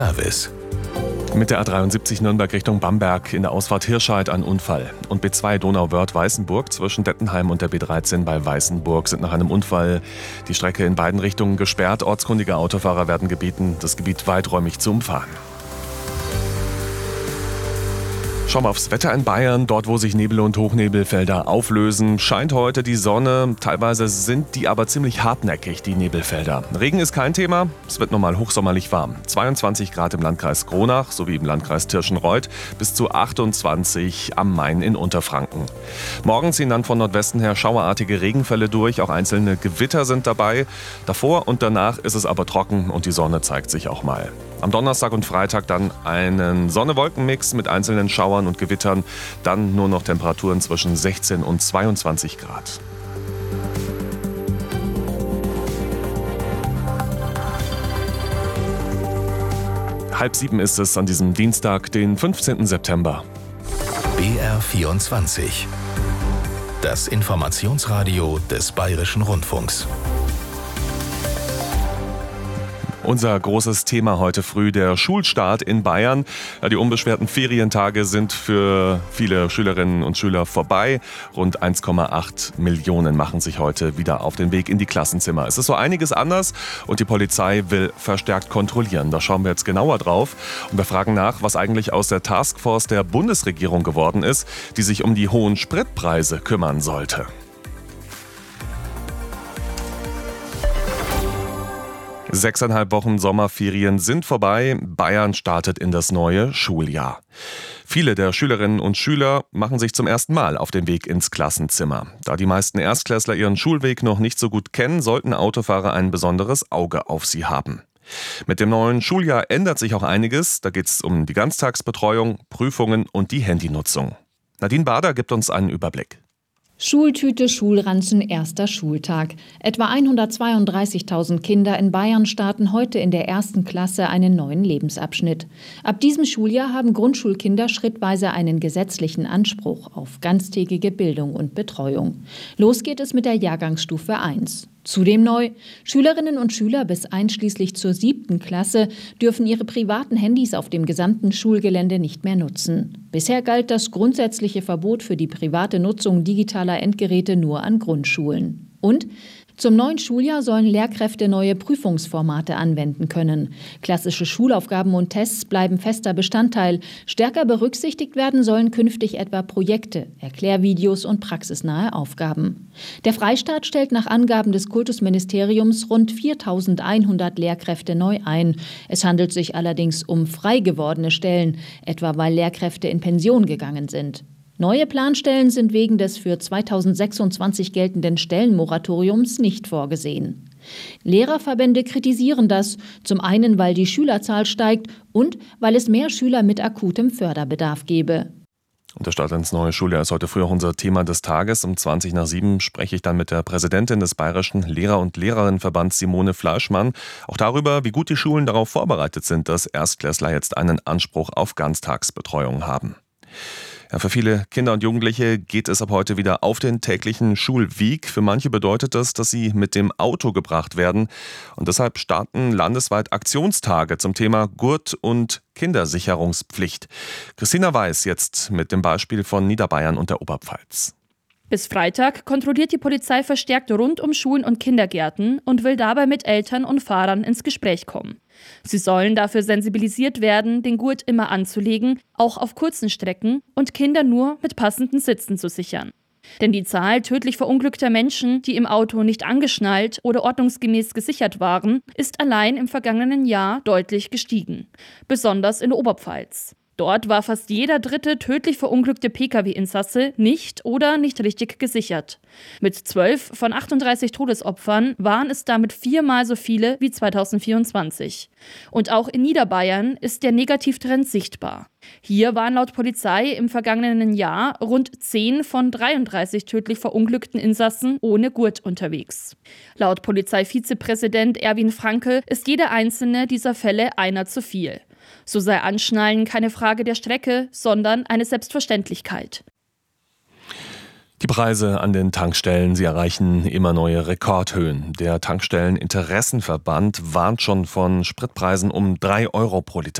Service. Mit der A73 Nürnberg Richtung Bamberg in der Ausfahrt Hirscheid ein Unfall. Und B2 Donauwörth-Weißenburg zwischen Dettenheim und der B13 bei Weißenburg sind nach einem Unfall die Strecke in beiden Richtungen gesperrt. Ortskundige Autofahrer werden gebeten, das Gebiet weiträumig zu umfahren. Schauen wir aufs Wetter in Bayern. Dort, wo sich Nebel- und Hochnebelfelder auflösen, scheint heute die Sonne. Teilweise sind die aber ziemlich hartnäckig, die Nebelfelder. Regen ist kein Thema. Es wird normal hochsommerlich warm. 22 Grad im Landkreis Kronach sowie im Landkreis Tirschenreuth bis zu 28 am Main in Unterfranken. Morgen ziehen dann von Nordwesten her schauerartige Regenfälle durch. Auch einzelne Gewitter sind dabei. Davor und danach ist es aber trocken und die Sonne zeigt sich auch mal. Am Donnerstag und Freitag dann einen Sonne-Wolken-Mix mit einzelnen Schauern und Gewittern. Dann nur noch Temperaturen zwischen 16 und 22 Grad. Halb 7 ist es an diesem Dienstag, den 15. September. BR24. Das Informationsradio des Bayerischen Rundfunks. Unser großes Thema heute früh, der Schulstart in Bayern. Ja, die unbeschwerten Ferientage sind für viele Schülerinnen und Schüler vorbei. Rund 1,8 Millionen machen sich heute wieder auf den Weg in die Klassenzimmer. Es ist so einiges anders und die Polizei will verstärkt kontrollieren. Da schauen wir jetzt genauer drauf und wir fragen nach, was eigentlich aus der Taskforce der Bundesregierung geworden ist, die sich um die hohen Spritpreise kümmern sollte. 6,5 Wochen Sommerferien sind vorbei. Bayern startet in das neue Schuljahr. Viele der Schülerinnen und Schüler machen sich zum ersten Mal auf den Weg ins Klassenzimmer. Da die meisten Erstklässler ihren Schulweg noch nicht so gut kennen, sollten Autofahrer ein besonderes Auge auf sie haben. Mit dem neuen Schuljahr ändert sich auch einiges. Da geht es um die Ganztagsbetreuung, Prüfungen und die Handynutzung. Nadine Bader gibt uns einen Überblick. Schultüte, Schulranzen, erster Schultag. Etwa 132.000 Kinder in Bayern starten heute in der ersten Klasse einen neuen Lebensabschnitt. Ab diesem Schuljahr haben Grundschulkinder schrittweise einen gesetzlichen Anspruch auf ganztägige Bildung und Betreuung. Los geht es mit der Jahrgangsstufe 1. Zudem neu: Schülerinnen und Schüler bis einschließlich zur 7. Klasse dürfen ihre privaten Handys auf dem gesamten Schulgelände nicht mehr nutzen. Bisher galt das grundsätzliche Verbot für die private Nutzung digitaler Endgeräte nur an Grundschulen. Und zum neuen Schuljahr sollen Lehrkräfte neue Prüfungsformate anwenden können. Klassische Schulaufgaben und Tests bleiben fester Bestandteil. Stärker berücksichtigt werden sollen künftig etwa Projekte, Erklärvideos und praxisnahe Aufgaben. Der Freistaat stellt nach Angaben des Kultusministeriums rund 4.100 Lehrkräfte neu ein. Es handelt sich allerdings um frei gewordene Stellen, etwa weil Lehrkräfte in Pension gegangen sind. Neue Planstellen sind wegen des für 2026 geltenden Stellenmoratoriums nicht vorgesehen. Lehrerverbände kritisieren das, zum einen, weil die Schülerzahl steigt und weil es mehr Schüler mit akutem Förderbedarf gebe. Und der Start ins neue Schuljahr ist heute früh auch unser Thema des Tages. Um 6:20 spreche ich dann mit der Präsidentin des Bayerischen Lehrer- und Lehrerinnenverbands, Simone Fleischmann, auch darüber, wie gut die Schulen darauf vorbereitet sind, dass Erstklässler jetzt einen Anspruch auf Ganztagsbetreuung haben. Ja, für viele Kinder und Jugendliche geht es ab heute wieder auf den täglichen Schulweg. Für manche bedeutet das, dass sie mit dem Auto gebracht werden. Und deshalb starten landesweit Aktionstage zum Thema Gurt- und Kindersicherungspflicht. Christina Weiß jetzt mit dem Beispiel von Niederbayern und der Oberpfalz. Bis Freitag kontrolliert die Polizei verstärkt rund um Schulen und Kindergärten und will dabei mit Eltern und Fahrern ins Gespräch kommen. Sie sollen dafür sensibilisiert werden, den Gurt immer anzulegen, auch auf kurzen Strecken, und Kinder nur mit passenden Sitzen zu sichern. Denn die Zahl tödlich verunglückter Menschen, die im Auto nicht angeschnallt oder ordnungsgemäß gesichert waren, ist allein im vergangenen Jahr deutlich gestiegen. Besonders in der Oberpfalz. Dort war fast jeder dritte tödlich verunglückte Pkw-Insasse nicht oder nicht richtig gesichert. Mit 12 von 38 Todesopfern waren es damit 4-mal so viele wie 2024. Und auch in Niederbayern ist der Negativtrend sichtbar. Hier waren laut Polizei im vergangenen Jahr rund 10 von 33 tödlich verunglückten Insassen ohne Gurt unterwegs. Laut Polizeivizepräsident Erwin Franke ist jeder einzelne dieser Fälle einer zu viel. So sei Anschnallen keine Frage der Strecke, sondern eine Selbstverständlichkeit. Die Preise an den Tankstellen, sie erreichen immer neue Rekordhöhen. Der Tankstelleninteressenverband warnt schon von Spritpreisen um 3 € pro Liter.